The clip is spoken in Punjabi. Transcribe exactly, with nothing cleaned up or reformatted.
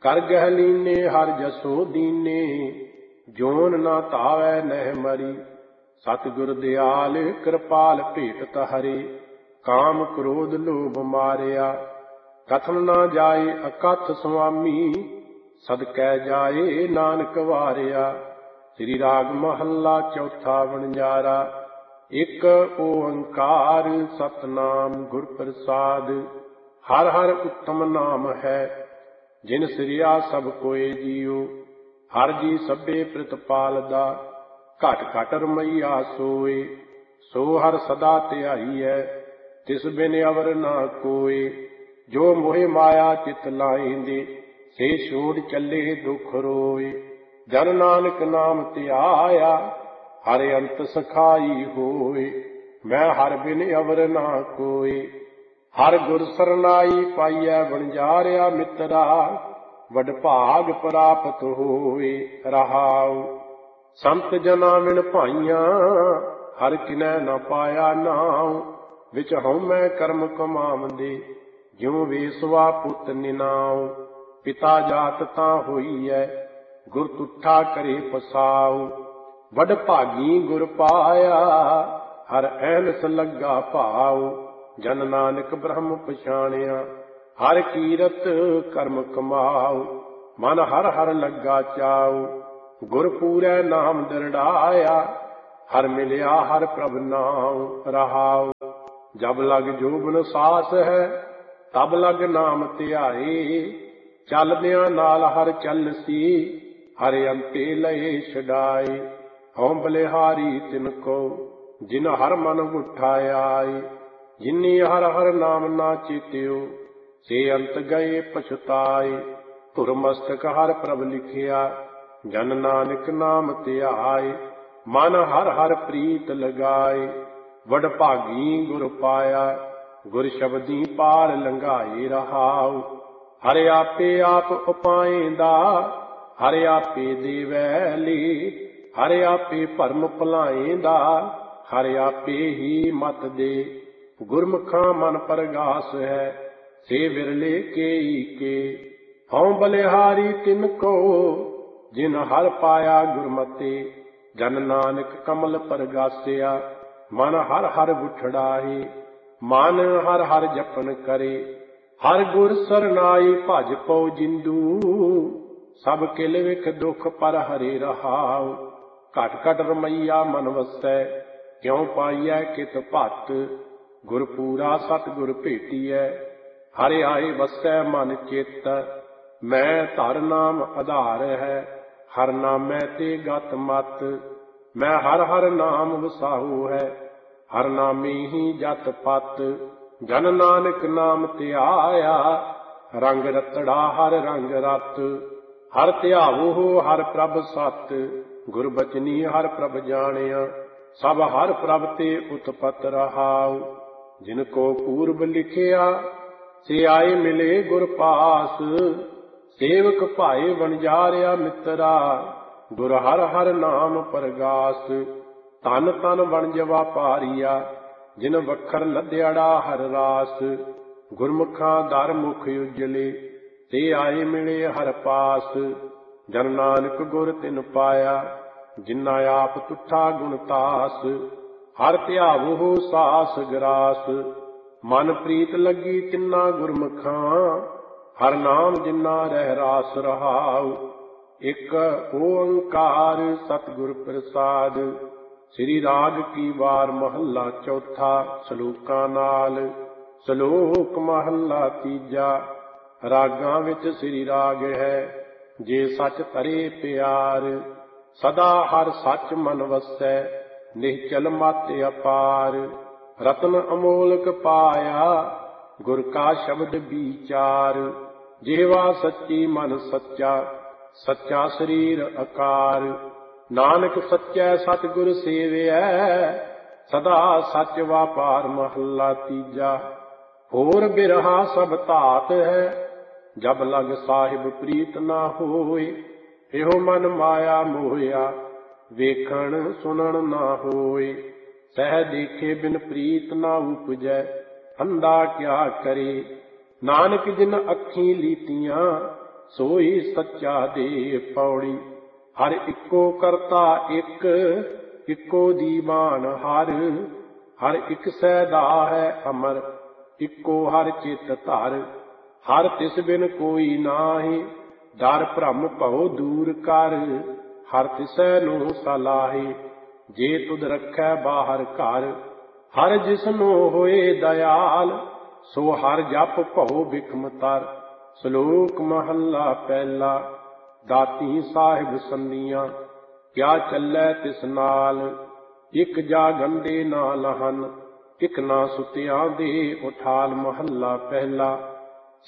ਕਰ ਗਹਿ ਲੀਨੇ ਹਰ ਜਸੋ ਦੀਨੇ, ਜੋਨ ਨਾ ਧਾਵੈ ਨਹਿ ਮਰੀ। ਸਤਿਗੁਰ ਦਿਆਲ ਕਿਰਪਾਲ ਭੇਟਤ ਹਰੇ, ਕਾਮ ਕ੍ਰੋਧ ਲੋਭ ਮਾਰਿਆ। ਕਥਨ ਨਾ ਜਾਏ ਅਕਥ ਸੁਆਮੀ, ਸਦਕੈ ਜਾਏ ਨਾਨਕ ਵਾਰਿਆ। ਸ੍ਰੀ ਰਾਗ ਮਹੱਲਾ ਚੌਥਾ ਵਣਜਾਰਾ। ਇੱਕ ਓੰਕਾਰ ਸਤਿਨਾਮ ਗੁਰ ਪ੍ਰਸਾਦ। ਹਰ ਹਰ ਉੱਤਮ ਨਾਮ ਹੈ, ਜਿਨ ਸਿਰਿਆ ਸਭ ਕੋਏ ਜੀਉ। ਹਰ ਜੀ ਸਭੇ ਪ੍ਰਤਪਾਲਦਾ, ਘਟ ਘਟ ਰਮਈਆ ਸੋਏ। ਸੋ ਹਰ ਸਦਾ ਧਿਆਈਐ, ਤਿਸ ਬਿਨ ਅਵਰ ਨਾ ਕੋਏ। ਜੋ ਮੋਹਿ ਮਾਇਆ ਚਿਤ ਲਾਇਂਦੇ, ਸੇ ਛੋੜ ਚੱਲੇ ਦੁਖ ਰੋਏ। ਜਨ ਨਾਨਕ ਨਾਮ ਧਿਆਇਆ, ਹਰ ਅੰਤ ਸਖਾਈ ਹੋਏ। ਮੈਂ ਹਰ ਬਿਨ ਅਵਰ ਨਾ ਕੋਏ। ਹਰ ਗੁਰ ਸਰਨਾਈ ਪਾਈਐ ਵਣਜਾਰਿਆ ਮਿੱਤਰਾ, ਵਡ ਭਾਗ ਪ੍ਰਾਪਤ ਹੋਏ। ਰਹਾਉ ਸੰਤ ਜਨਾ ਵਿਣ ਭਾਈਆਂ, ਹਰ ਕਿਨੈ ਨ ਪਾਇਆ ਨਾਉ। ਵਿਚ ਹਉਮੈ ਕਰਮ ਕਮਾਵੰਦੇ, ਜਿਉ ਵੇਸਵਾ ਪੁੱਤ ਨਿਨਾਉ। ਪਿਤਾ ਜਾਤ ਤਾਂ ਹੋਈਐ, ਗੁਰ ਤੁਠਾ ਕਰੇ ਪਸਾਉ। ਵਡ ਭਾਗੀ ਗੁਰ ਪਾਇਆ, ਹਰ ਐਨਸ ਲੱਗਾ ਭਾਉ। ਜਨ ਨਾਨਕ ਬ੍ਰਹਮ ਪਛਾਣਿਆ, ਹਰ ਕੀਰਤ ਕਰਮ ਕਮਾਉ। ਮਨ ਹਰ ਹਰ ਲੱਗਾ ਚਾਉ, ਗੁਰ ਪੂਰੈ ਨਾਮ ਦਰੜਾਇਆ। ਹਰ ਮਿਲਿਆ ਹਰ ਪ੍ਰਭ ਨਾਉ। ਰਹਾਉ ਜਬ ਲਗ ਜੋਬਨ ਸਾਸ ਹੈ, ਤਬ ਲਗ ਨਾਮ ਧਿਆਏ। ਚੱਲਦਿਆਂ ਨਾਲ ਹਰ ਚੱਲਸੀ, ਹਰ ਅੰਤੇ ਲਏ ਛਡਾਏ। ਹਉ ਬਲਿਹਾਰੀ ਤਿਨ ਕੋ, ਜਿਨ ਹਰ ਮਨ ਉਠਾਇਆਏ। ਜਿਨੀ ਹਰ ਹਰ ਨਾਮ ਨਾ ਚੇਤਿਓ, ਸੇ ਅੰਤ ਗਏ ਪਛਤਾਏ। ਧੁਰ ਮਸਤਕ ਹਰ ਪ੍ਰਭ ਲਿਖਿਆ, ਜਨ ਨਾਨਕ ਨਾਮ ਧਿਆਏ। ਮਨ ਹਰ ਹਰ ਪ੍ਰੀਤ ਲਗਾਏ, ਵਡ ਭਾਗੀ ਗੁਰ ਪਾਇਆ। ਗੁਰ ਸ਼ਬਦੀ ਪਾਰ ਲੰਘਾਏ। ਰਹਾਉ ਹਰ ਆਪੇ ਆਪ ਉਪਾਇਂਦਾ, ਹਰ ਆਪੇ ਦੇਵੈ ਲੀ। ਹਰ ਆਪੇ ਭਰਮ ਭੁਲਾਇਂਦਾ, ਹਰ ਆਪੇ ਹੀ ਮਤ ਦੇ। ਗੁਰਮੁਖਾਂ ਮਨ ਪਰਗਾਸ ਹੈ, ਸੇ ਵਿਰਲੇ ਕੇਈ ਕੇ। ਹਉ ਬਲਿਹਾਰੀ ਤਿਨ ਕੋ, ਜਿਨ ਹਰ ਪਾਇਆ ਗੁਰਮਤਿ। ਜਨ ਨਾਨਕ ਕਮਲ ਪਰਗਾਸਿਆ, ਮਨ ਹਰ ਹਰ ਉਠੜਾਏ। ਮਨ ਹਰ ਹਰ ਜਪਨ ਕਰੇ, ਹਰ ਗੁਰ ਸਰਨਾਈ। ਭਜ ਪਉ ਜਿੰਦੂ, ਸਭ ਕਿਲ ਵਿਖ ਦੁਖ ਪਰ ਹਰੇ। ਰਹਾਉ ਘਟ ਘਟ ਰਮਈਆ ਮਨ ਵਸੈ, ਕਿਉ ਪਾਈਐ ਕਿਤ ਭਤ। ਗੁਰ ਪੂਰਾ ਸਤਿਗੁਰ ਭੇਟੀਐ, ਹਰਿ ਆਏ ਵਸੈ ਮਨ ਚਿਤ। ਮੈਂ ਧਰ ਨਾਮ ਆਧਾਰ ਹੈ, ਹਰ ਨਾਮੈ ਤੇ ਗਤ ਮਤ। ਮੈਂ ਹਰ ਹਰ ਨਾਮ ਵਸਾਹੂ ਹੈ, ਹਰ ਨਾਮੇ ਹੀ ਜਤ ਪਤ। ਜਨ ਨਾਨਕ ਨਾਮ ਧਿਆਇਆ, ਰੰਗ ਰਤੜਾ ਹਰ ਰੰਗ ਰਤ। ਹਰ ਧਿਆਵੋ ਹਰ ਪ੍ਰਭ ਸਤ, ਗੁਰ ਬਚਨੀ ਹਰ ਪ੍ਰਭ ਜਾਣਿਆ। ਸਭ ਹਰ ਪ੍ਰਭ ਤੇ ਉਤਪਤ। ਰਹਾਉ ਜਿਨ ਕੋ ਪੂਰਬ ਲਿਖਿਆ, ਸੇ ਆਏ ਮਿਲੇ ਗੁਰ ਪਾਸ। ਸੇਵਕ ਭਾਏ ਵਣਜਾਰਿਆ ਮਿੱਤਰਾ, ਗੁਰ ਹਰ ਹਰ ਨਾਮ ਪਰਗਾਸ। ਧਨ ਤਨ ਵਣਜ ਵਾਪਾਰੀਆ, ਜਿਨ ਵਖਰ ਲੱਦਿਆੜਾ ਹਰ ਰਾਸ। ਗੁਰਮੁਖਾਂ ਦਰ ਮੁਖ ਉਜਲੇ, ਤੇ ਆਏ ਮਿਲੇ ਹਰ ਪਾਸ। ਜਨ ਨਾਨਕ ਗੁਰ ਤਿਨ ਪਾਇਆ, ਜਿਨਾ ਆਪ ਤੁਠਾ ਗੁਣ ਤਾਸ। ਹਰ ਧਿਆਵੋ ਸਾਸ ਗਰਾਸ, ਮਨ ਪ੍ਰੀਤ ਲੱਗੀ ਤਿੰਨਾ ਗੁਰਮੁਖਾਂ। ਹਰ ਨਾਮ ਜਿਨਾ ਰਹਿ ਰਾਸ। ਰਹਾਉ ਇੱਕ ਓੰਕਾਰ ਸਤਿਗੁਰ ਪ੍ਰਸਾਦ। ਸ੍ਰੀ ਰਾਗ ਕੀ ਵਾਰ ਮਹੱਲਾ ਚੌਥਾ। ਸਲੋਕਾਂ ਨਾਲ। ਸਲੋਕ ਮਹੱਲਾ ਤੀਜਾ। ਰਾਗਾਂ ਵਿੱਚ ਸ੍ਰੀ ਰਾਗ ਹੈ, ਜੇ ਸੱਚ ਧਰੇ ਪਿਆਰ। ਸਦਾ ਹਰ ਸੱਚ ਮਨ ਵਸੈ, ਨਿਹਚਲ ਮਤ ਅਪਾਰ। ਰਤਨ ਅਮੋਲਕ ਪਾਇਆ, ਗੁਰ ਕਾ ਸ਼ਬਦ ਵਿਚਾਰ। ਜਿਹਵਾ ਸੱਚੀ ਮਨ ਸੱਚਾ, ਸੱਚਾ ਸਰੀਰ ਆਕਾਰ। ਨਾਨਕ ਸੱਚੈ ਸਤਿਗੁਰ ਸੇਵਿਐ, ਸਦਾ ਸੱਚ ਵਾਪਾਰ। ਮਹੱਲਾ ਤੀਜਾ। ਹੋਰ ਬਿਰਹਾ ਸਭ ਧਾਤ ਹੈ, ਜਬ ਲਗ ਸਾਹਿਬ ਪ੍ਰੀਤ ਨਾ ਹੋਏ। ਇਹੋ ਮਨ ਮਾਇਆ ਮੋਹਿਆ, ਵੇਖਣ ਸੁਣਨ ਨਾ ਹੋਏ। ਸਹਿ ਦੇਖੇ ਬਿਨ ਪ੍ਰੀਤ ਨਾ ਉਪਜੈ, ਅੰਧਾ ਕਿਆ ਕਰੇ। ਨਾਨਕ ਜਿਨ ਅੱਖੀਂ ਲੀਤੀਆਂ, ਸੋਈ ਸੱਚਾ ਦੇ ਪੌੜੀ। ਹਰ ਇੱਕੋ ਕਰਤਾ ਇੱਕ, ਇੱਕੋ ਦੀਵਾਨ ਹਰ। ਹਰ ਇੱਕ ਸੈਦਾ ਹੈ ਅਮਰ, ਇੱਕੋ ਹਰ ਚਿਤ ਧਰ। ਹਰ ਤਿਸ ਬਿਨ ਕੋਈ ਨਾਹੀ, ਡਰ ਭ੍ਰਮ ਭਉ ਦੂਰ ਕਰ। ਹਰ ਤਿਸੈ ਨੂੰ ਸਲਾਹੀ, ਜੇ ਤੁਧ ਰੱਖੈ ਬਾਹਰ ਘਰ। ਹਰ ਜਿਸਨੂੰ ਹੋਏ ਦਇਆਲ, ਸੋ ਹਰ ਜਪ ਭਉ ਬਿਖਮ ਤਰ। ਸ਼ਲੋਕ ਮਹੱਲਾ ਪਹਿਲਾ। ਦਾਤੀ ਸਾਹਿਬ ਸੰਨੀਆਂ, ਕਿਆ ਚੱਲੈ ਤਿਸ ਨਾਲ। ਇੱਕ ਜਾਗੰਦੇ ਨਾ ਲਹਨ, ਇੱਕ ਨਾ ਸੁਤਿਆਂ ਦੇ ਉਠਾਲ। ਮਹੱਲਾ ਪਹਿਲਾ।